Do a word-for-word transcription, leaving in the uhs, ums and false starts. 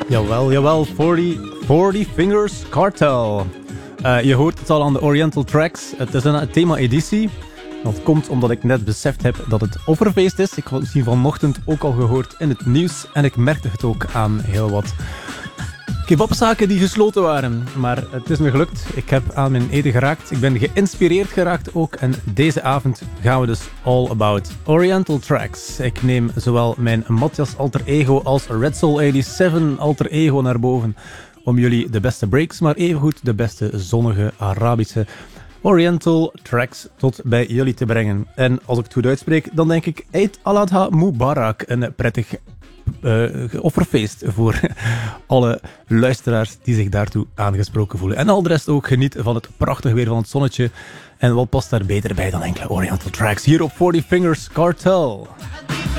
Jawel, jawel, forty, forty Fingers Cartel. Uh, je hoort het al aan de Oriental Tracks. Het is een thema-editie. Dat komt omdat ik net beseft heb dat het offerfeest is. Ik had het misschien vanochtend ook al gehoord in het nieuws. En ik merkte het ook aan heel wat kebabzaken die gesloten waren. Maar het is me gelukt. Ik heb aan mijn eten geraakt. Ik ben geïnspireerd geraakt ook. En deze avond gaan we dus all about Oriental Tracks. Ik neem zowel mijn Matthias alter ego als Red Soul eenenzeventig alter ego naar boven. Om jullie de beste breaks, maar evengoed de beste zonnige Arabische Oriental Tracks tot bij jullie te brengen. En als ik het goed uitspreek, dan denk ik Eid al-Adha Mubarak. Een prettig uh, offerfeest voor alle luisteraars die zich daartoe aangesproken voelen. En al de rest ook geniet van het prachtige weer van het zonnetje. En wat past daar beter bij dan enkele Oriental Tracks hier op forty Fingers Cartel.